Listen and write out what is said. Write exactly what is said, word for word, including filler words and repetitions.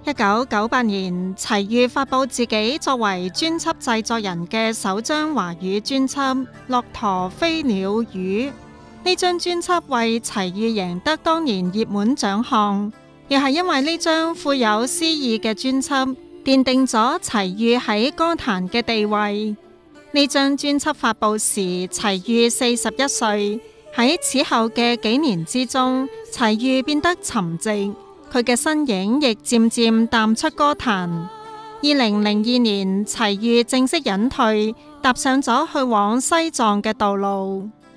一九九八年，齊豫發佈自己作為專輯製作人嘅首張華語專輯《駱駝飛鳥魚》。呢張專輯為齊豫贏得當年熱門獎項，亦係因為呢張富有詩意嘅專輯，奠定咗齊豫喺歌壇嘅地位。呢張專輯發佈時，齊豫四十一歲。喺此後嘅幾年之中，齊豫變得沉寂，佢嘅身影亦漸漸淡出歌壇。二零零二年，齊豫正式隱退，踏上咗去往西藏嘅道路。